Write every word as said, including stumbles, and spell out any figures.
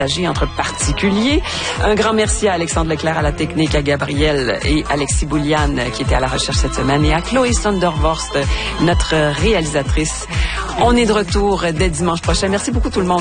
entre particuliers. Un grand merci à Alexandre Leclerc à la technique, à Gabriel et Alexis Bouliane qui étaient à la recherche cette semaine et à Chloé Sondervorst, notre réalisatrice. On est de retour dès dimanche prochain. Merci beaucoup tout le monde.